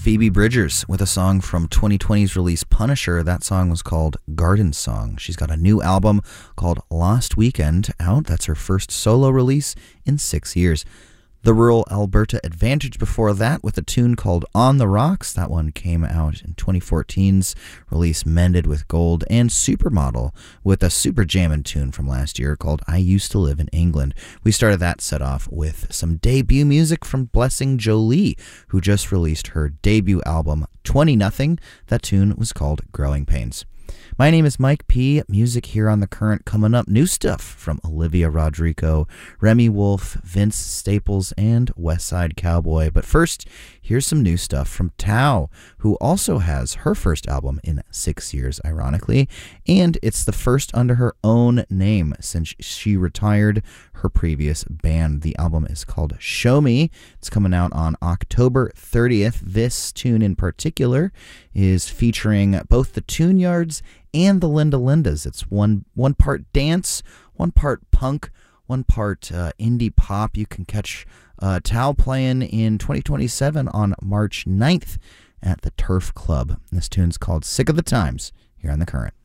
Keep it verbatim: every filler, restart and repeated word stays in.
Phoebe Bridgers with a song from twenty twenty's release Punisher. That song was called Garden Song. She's got a new album called Lost Weekend out. That's her first solo release in six years. The Rural Alberta Advantage before that with a tune called On the Rocks. That one came out in twenty fourteen's release Mended with Gold, and Supermodel with a super jammin' tune from last year called I Used to Live in England. We started that set off with some debut music from Blessing Jolie, who just released her debut album twenty nothing. That tune was called Growing Pains. My name is Mike P. Music here on The Current. Coming up, new stuff from Olivia Rodrigo, Remy Wolf, Vince Staples, and West Side Cowboy. But first, here's some new stuff from Tao, who also has her first album in six years, ironically, and it's the first under her own name since she retired her previous band. The album is called Show Me. It's coming out on October thirtieth. This tune in particular is featuring both the Tune Yards and the Linda Lindas. It's one one part dance, one part punk, one part uh, indie pop. You can catch uh, Tao playing in twenty twenty-seven on March ninth at the Turf Club. This tune's called Sick of the Times here on The Current.